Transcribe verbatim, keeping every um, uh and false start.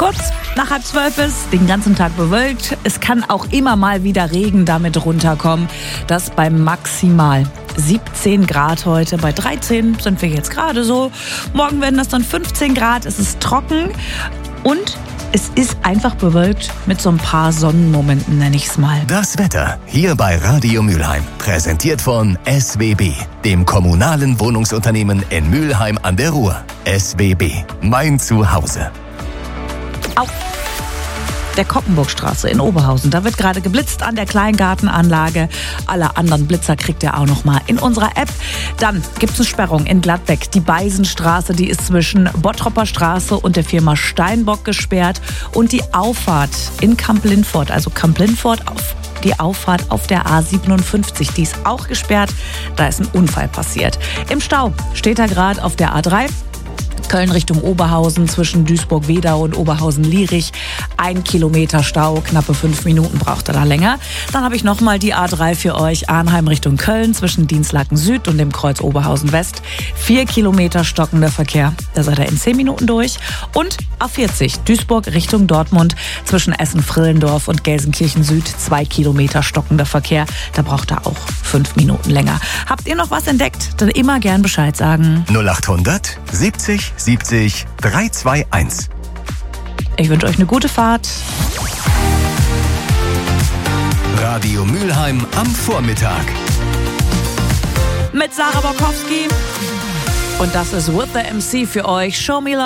Kurz nach halb zwölf ist, den ganzen Tag bewölkt. Es kann auch immer mal wieder Regen damit runterkommen. Das bei maximal siebzehn Grad heute. Bei dreizehn sind wir jetzt gerade so. Morgen werden das dann fünfzehn Grad. Es ist trocken und es ist einfach bewölkt mit so ein paar Sonnenmomenten, nenne ich es mal. Das Wetter hier bei Radio Mülheim. Präsentiert von S W B, dem kommunalen Wohnungsunternehmen in Mülheim an der Ruhr. S W B, mein Zuhause. Auf der Koppenburgstraße in Oberhausen. Da wird gerade geblitzt an der Kleingartenanlage. Alle anderen Blitzer kriegt ihr auch noch mal in unserer App. Dann gibt es eine Sperrung in Gladbeck. Die Beisenstraße, die ist zwischen Bottropper Straße und der Firma Steinbock gesperrt. Und die Auffahrt in Kamp-Lindfort, also Kamp-Lindfort auf die Auffahrt auf der A siebenundfünfzig, die ist auch gesperrt. Da ist ein Unfall passiert. Im Stau steht er gerade auf der A drei. Köln Richtung Oberhausen zwischen Duisburg-Wedau und Oberhausen-Lierich. Ein Kilometer Stau, knappe fünf Minuten braucht er da länger. Dann habe ich nochmal die A drei für euch. Arnheim Richtung Köln zwischen Dienstlaken Süd und dem Kreuz Oberhausen West. Vier Kilometer stockender Verkehr. Da seid ihr in zehn Minuten durch. Und A vierzig Duisburg Richtung Dortmund zwischen Essen-Frillendorf und Gelsenkirchen Süd. Zwei Kilometer stockender Verkehr. Da braucht er auch fünf Minuten länger. Habt ihr noch was entdeckt? Dann immer gern Bescheid sagen. null achthundert siebzig siebzig drei zwei eins. Ich wünsche euch eine gute Fahrt. Radio Mülheim am Vormittag. Mit Sarah Borkowski. Und das ist With the M C für euch. Show me love.